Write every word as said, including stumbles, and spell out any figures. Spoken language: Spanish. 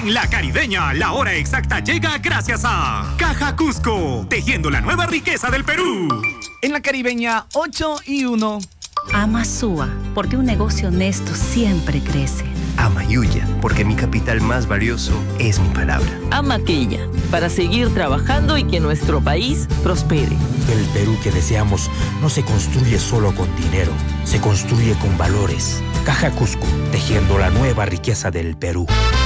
En La Caribeña, la hora exacta llega gracias a Caja Cusco, tejiendo la nueva riqueza del Perú. En La Caribeña, ocho y uno. Ama Sua, porque un negocio honesto siempre crece. Ama Yuya, porque mi capital más valioso es mi palabra. Ama Quilla, para seguir trabajando y que nuestro país prospere. El Perú que deseamos no se construye solo con dinero, se construye con valores. Caja Cusco, tejiendo la nueva riqueza del Perú.